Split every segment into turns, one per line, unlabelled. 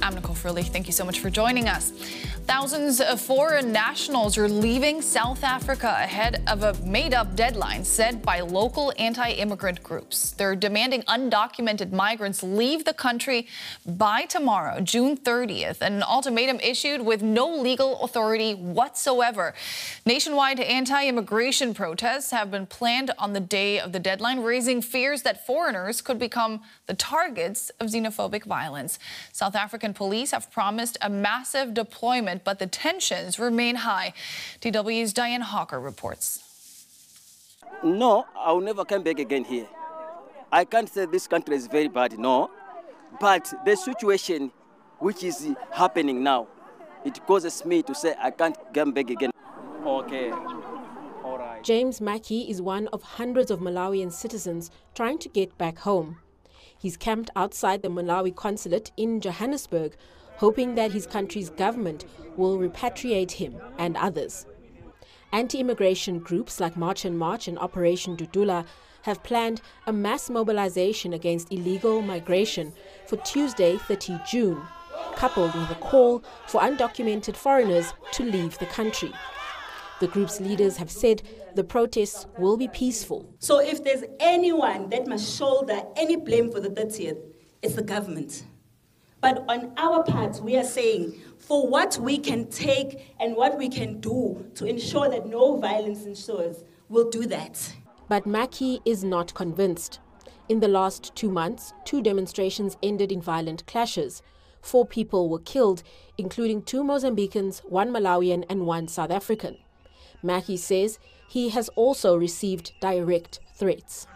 I'm Nicole Furley. Thank you so much for joining us. Thousands of foreign nationals are leaving South Africa ahead of a made-up deadline set by local anti-immigrant groups. They're demanding undocumented migrants leave the country by tomorrow, June 30th, an ultimatum issued with no legal authority whatsoever. Nationwide anti-immigration protests have been planned on the day of the deadline, raising fears that foreigners could become the targets of xenophobic violence. South African police have promised a massive deployment, but the tensions remain high. DW's Diane Hawker reports.
No, I'll never come back again here. I can't say this country is very bad, no. But the situation which is happening now, it causes me to say I can't come back again. Okay. All right.
James Mackey is one of hundreds of Malawian citizens trying to get back home. He's camped outside the Malawi consulate in Johannesburg, hoping that his country's government will repatriate him and others. Anti-immigration groups like March and March and Operation Dudula have planned a mass mobilization against illegal migration for Tuesday, 30 June, coupled with a call for undocumented foreigners to leave the country. The group's leaders have said the protests will be peaceful.
So if there's anyone that must shoulder any blame for the 30th, it's the government. But on our part, we are saying for what we can take and what we can do to ensure that no violence ensures, we'll do that.
But Mackey is not convinced. In the last 2 months, 2 demonstrations ended in violent clashes. 4 people were killed, including 2 Mozambicans, 1 Malawian and 1 South African. Mackey says he has also received direct threats.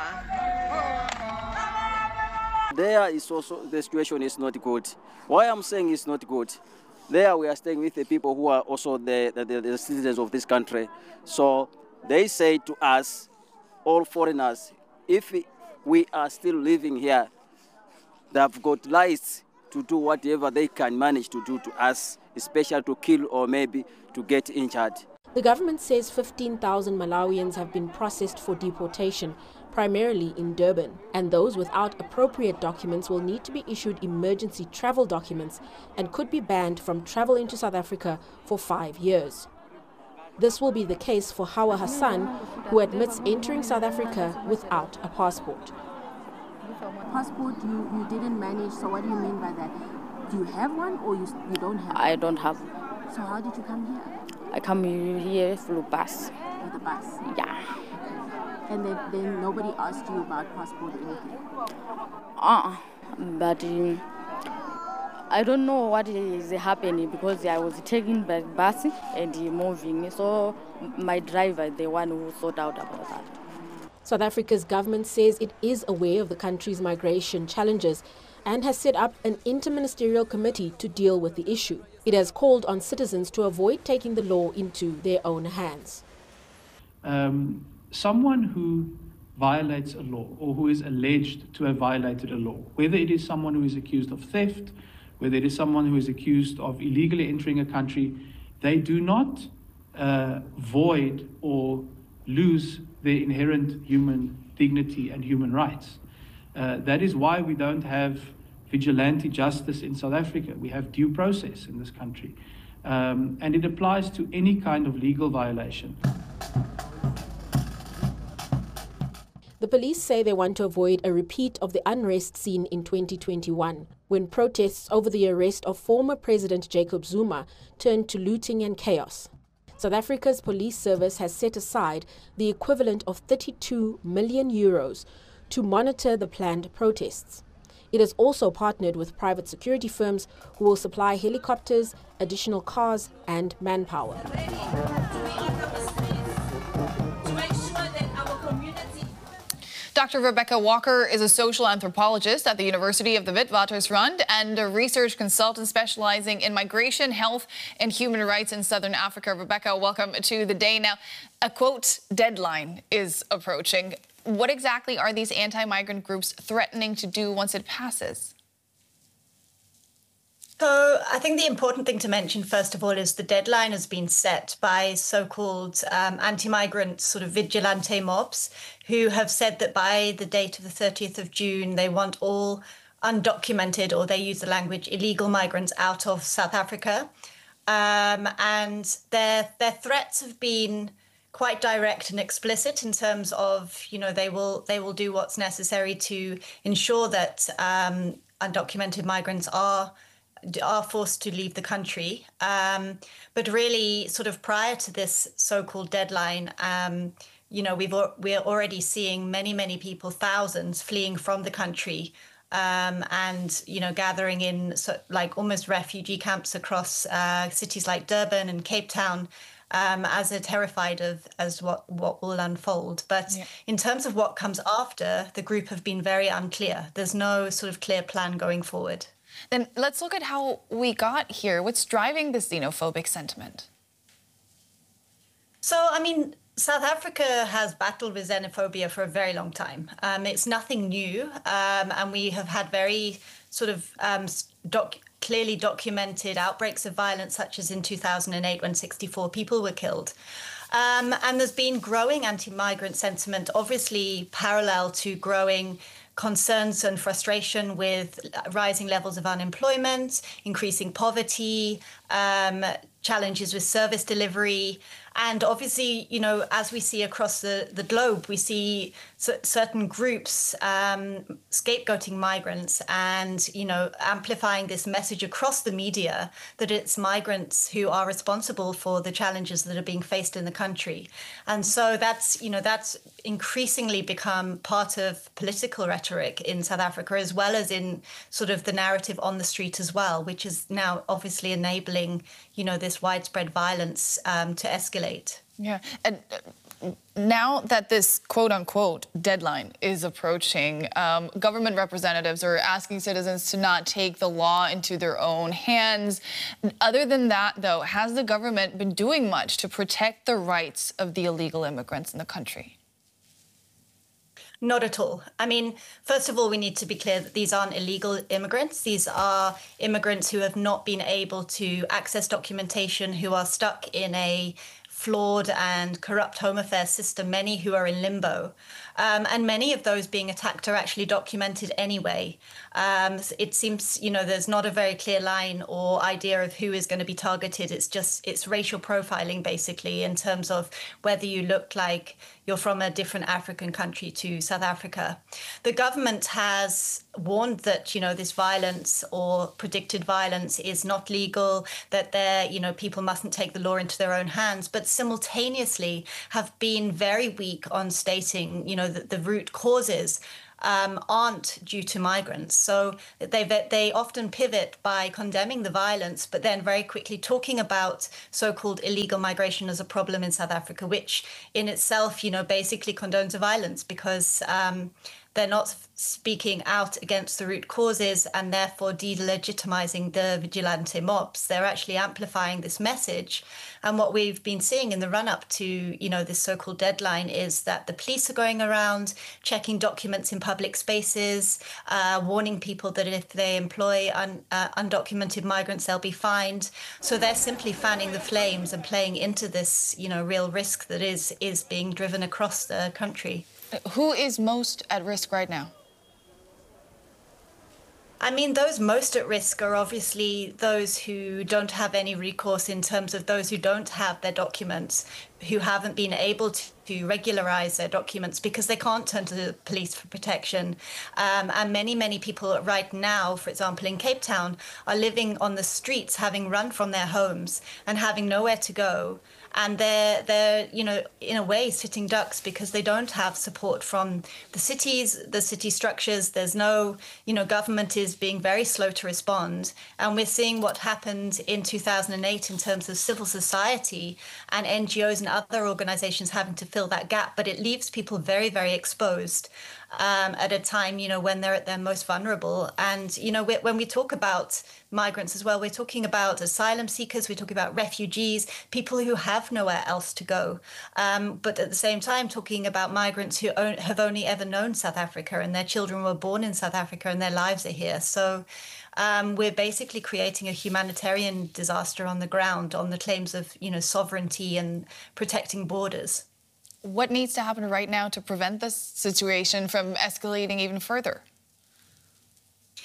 There is also, the situation is not good. Why I'm saying it's not good, there we are staying with the people who are also the citizens of this country. So they say to us, all foreigners, if we are still living here, they have got rights to do whatever they can manage to do to us, especially to kill or maybe to get injured.
The government says 15,000 Malawians have been processed for deportation, primarily in Durban, and those without appropriate documents will need to be issued emergency travel documents and could be banned from travel into South Africa for 5 years. This will be the case for Hawa Hassan, who admits entering South Africa without a passport.
Passport you didn't manage, so what do you mean by that? Do you have one or you don't have?
I don't have.
So how did you come here?
I come here through bus.
With the bus?
Yeah.
And then nobody asked you about passport or anything?
But I don't know what is happening because I was taking the bus and moving. So my driver, the one who thought out about that.
South Africa's government says it is aware of the country's migration challenges and has set up an interministerial committee to deal with the issue. It has called on citizens to avoid taking the law into their own hands.
Someone who violates a law or who is alleged to have violated a law, whether it is someone who is accused of theft, whether it is someone who is accused of illegally entering a country, they do not void or lose their inherent human dignity and human rights. That is why we don't have vigilante justice in South Africa. We have due process in this country. And it applies to any kind of legal violation.
The police say they want to avoid a repeat of the unrest seen in 2021, when protests over the arrest of former President Jacob Zuma turned to looting and chaos. South Africa's police service has set aside the equivalent of 32 million euros to monitor the planned protests. It has also partnered with private security firms who will supply helicopters, additional cars, and manpower.
Dr. Rebecca Walker is a social anthropologist at the University of the Witwatersrand and a research consultant specializing in migration, health, and human rights in Southern Africa. Rebecca, welcome to the day. Now, a quote deadline is approaching. What exactly are these anti-migrant groups threatening to do once it passes?
So I think the important thing to mention, first of all, is the deadline has been set by so-called anti-migrant sort of vigilante mobs who have said that by the date of the 30th of June, they want all undocumented, or they use the language illegal migrants out of South Africa. And their threats have been quite direct and explicit in terms of, they will do what's necessary to ensure that undocumented migrants are forced to leave the country. But really, sort of prior to this so-called deadline, we're already seeing many people, thousands, fleeing from the country. And gathering in almost refugee camps across cities like Durban and Cape Town, as they're terrified as what will unfold. But in terms of what comes after, the group have been very unclear. There's no sort of clear plan going forward.
Then let's look at how we got here. What's driving this xenophobic sentiment?
So, South Africa has battled with xenophobia for a very long time. It's nothing new, and we have had very sort of clearly documented outbreaks of violence, such as in 2008 when 64 people were killed. And there's been growing anti-migrant sentiment, obviously parallel to growing concerns and frustration with rising levels of unemployment, increasing poverty, challenges with service delivery. And obviously, as we see across the globe, we see certain groups scapegoating migrants and, amplifying this message across the media that it's migrants who are responsible for the challenges that are being faced in the country. And so that's increasingly become part of political rhetoric in South Africa, as well as in sort of the narrative on the street as well, which is now obviously enabling, this widespread violence to escalate.
Yeah. And now that this quote-unquote deadline is approaching, government representatives are asking citizens to not take the law into their own hands. Other than that, though, has the government been doing much to protect the rights of the illegal immigrants in the country?
Not at all. First of all, we need to be clear that these aren't illegal immigrants. These are immigrants who have not been able to access documentation, who are stuck in a flawed and corrupt Home Affairs system, many who are in limbo. And many of those being attacked are actually documented anyway. It seems, there's not a very clear line or idea of who is going to be targeted. It's racial profiling, basically, in terms of whether you look like you're from a different African country to South Africa. The government has warned that, this violence or predicted violence is not legal, that people mustn't take the law into their own hands, but simultaneously have been very weak on stating, that the root causes aren't due to migrants. So they often pivot by condemning the violence, but then very quickly talking about so-called illegal migration as a problem in South Africa, which in itself, basically condones the violence because they're not speaking out against the root causes and therefore delegitimizing the vigilante mobs. They're actually amplifying this message. And what we've been seeing in the run-up to, this so-called deadline is that the police are going around checking documents in public spaces, warning people that if they employ undocumented migrants, they'll be fined. So they're simply fanning the flames and playing into this, real risk that is being driven across the country.
Who is most at risk right now?
Those most at risk are obviously those who don't have any recourse in terms of those who don't have their documents, who haven't been able to regularize their documents because they can't turn to the police for protection. And many people right now, for example, in Cape Town, are living on the streets, having run from their homes and having nowhere to go. And they're in a way sitting ducks because they don't have support from the cities, the city structures. There's no, government is being very slow to respond. And we're seeing what happened in 2008 in terms of civil society and NGOs and other organizations having to fill that gap. But it leaves people very, very exposed at a time, when they're at their most vulnerable. And, when we talk about migrants as well, we're talking about asylum seekers, we're talking about refugees, people who have nowhere else to go. But at the same time, talking about migrants who have only ever known South Africa and their children were born in South Africa and their lives are here. So we're basically creating a humanitarian disaster on the ground on the claims of, sovereignty and protecting borders.
What needs to happen right now to prevent this situation from escalating even further?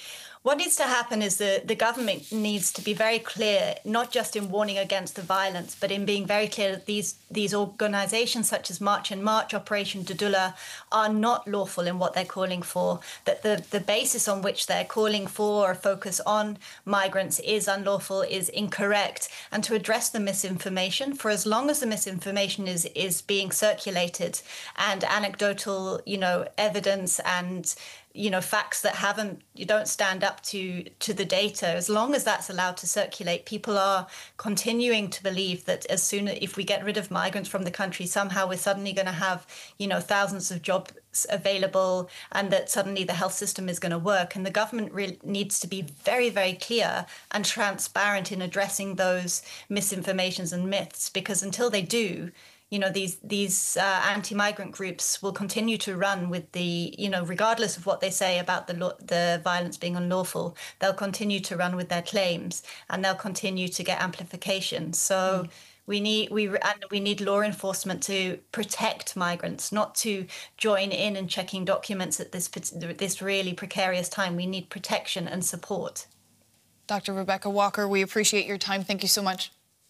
What needs to happen is the government needs to be very clear, not just in warning against the violence, but in being very clear that these organizations such as March and March, Operation Dudula, are not lawful in what they're calling for, that the basis on which they're calling for or focus on migrants is unlawful, is incorrect, and to address the misinformation. For as long as the misinformation is being circulated and anecdotal, evidence and facts that don't stand up to the data, as long as that's allowed to circulate, people are continuing to believe that if we get rid of migrants from the country, somehow we're suddenly going to have, thousands of jobs available and that suddenly the health system is going to work. And the government really needs to be very, very clear and transparent in addressing those misinformations and myths, because until they do, these anti-migrant groups will continue to run with regardless of what they say about the violence being unlawful, they'll continue to run with their claims and they'll continue to get amplification. So we need law enforcement to protect migrants, not to join in and checking documents at this really precarious time. We need protection and support.
Dr. Rebecca Walker, we appreciate your time. Thank you so much.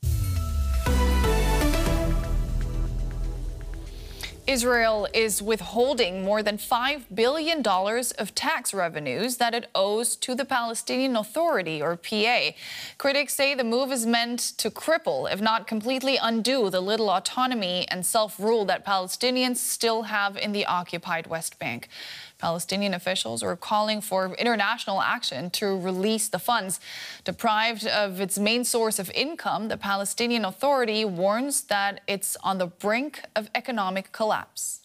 Israel is withholding more than $5 billion of tax revenues that it owes to the Palestinian Authority, or PA. Critics say the move is meant to cripple, if not completely undo, the little autonomy and self-rule that Palestinians still have in the occupied West Bank. Palestinian officials are calling for international action to release the funds. Deprived of its main source of income, the Palestinian Authority warns that it's on the brink of economic collapse.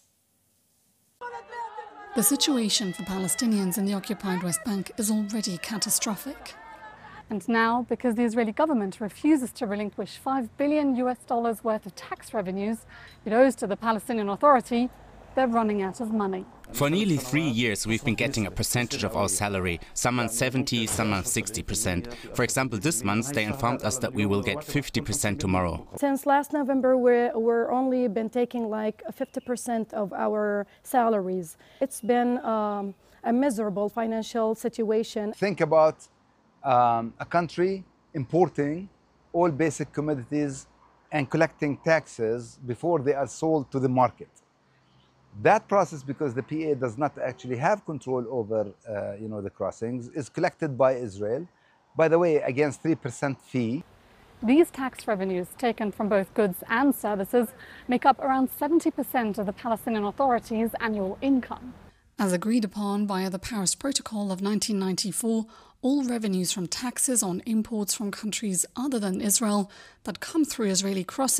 The situation for Palestinians in the occupied West Bank is already catastrophic.
And now, because the Israeli government refuses to relinquish $5 billion worth of tax revenues it owes to the Palestinian Authority, they're running out of money.
For nearly 3 years, we've been getting a percentage of our salary, some months 70, some months 60%. For example, this month they informed us that we will get 50% tomorrow.
Since last November, we're only been taking like 50% of our salaries. It's been a miserable financial situation.
Think about a country importing all basic commodities and collecting taxes before they are sold to the market. That process, because the PA does not actually have control over, the crossings, is collected by Israel, by the way, against 3% fee.
These tax revenues, taken from both goods and services, make up around 70% of the Palestinian Authority's annual income.
As agreed upon via the Paris Protocol of 1994, all revenues from taxes on imports from countries other than Israel that come through Israeli crossings